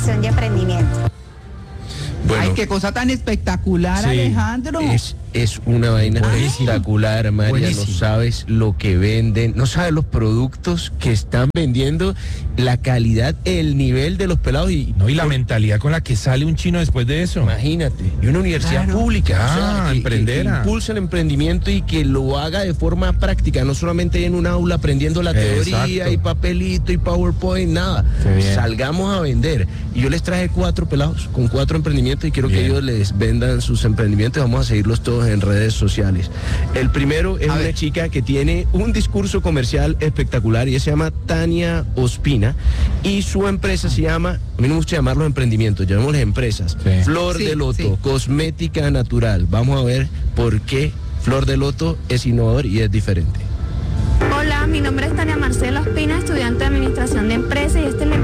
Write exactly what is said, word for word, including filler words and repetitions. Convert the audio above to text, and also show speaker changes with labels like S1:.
S1: de emprendimiento.
S2: Bueno,
S3: ay, qué cosa tan espectacular,
S2: sí,
S3: Alejandro.
S2: Es, es una vaina
S4: Buenísimo.
S2: espectacular, María.
S4: Buenísimo.
S2: No sabes lo que venden, no sabes los productos que están vendiendo, la calidad, el nivel de los pelados. Y,
S4: No, y la mentalidad con la que sale un chino después de eso.
S2: imagínate, y una universidad
S3: Claro.
S2: pública,
S4: Ah,
S2: que- que-
S4: emprendera.
S2: que impulsa el emprendimiento y que lo haga de forma práctica, no solamente en un aula aprendiendo la teoría
S4: Exacto.
S2: y papelito y PowerPoint, nada.
S4: Qué bien.
S2: Salgamos a vender. Y yo les traje cuatro pelados con cuatro emprendimientos y quiero que
S4: Bien.
S2: ellos les vendan sus emprendimientos. Vamos a seguirlos todos en redes sociales. El primero es
S3: A
S2: una
S3: ver.
S2: chica que tiene un discurso comercial espectacular y ella se llama Tania Ospina y su empresa se llama, a mí no me gusta llamarlos emprendimientos, llamémosles empresas.
S4: Sí.
S2: Flor
S3: Sí,
S2: de Loto,
S3: sí.
S2: cosmética natural. Vamos a ver por qué Flor de Loto es innovador y es diferente.
S5: Hola, mi nombre es Tania Marcela Ospina, estudiante de Administración de Empresas y este es el